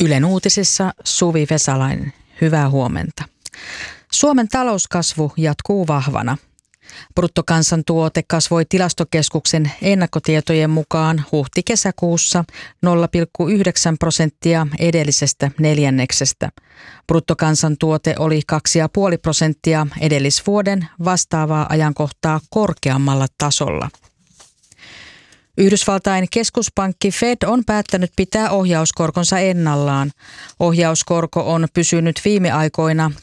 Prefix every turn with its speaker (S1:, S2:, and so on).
S1: Ylen uutisissa Suvi Vesalainen. Hyvää huomenta. Suomen talouskasvu jatkuu vahvana. Bruttokansantuote kasvoi Tilastokeskuksen ennakkotietojen mukaan huhti-kesäkuussa 0,9% edellisestä neljänneksestä. Bruttokansantuote oli 2,5% edellisvuoden vastaavaa ajankohtaa korkeammalla tasolla. Yhdysvaltain keskuspankki Fed on päättänyt pitää ohjauskorkonsa ennallaan. Ohjauskorko on pysynyt viime aikoina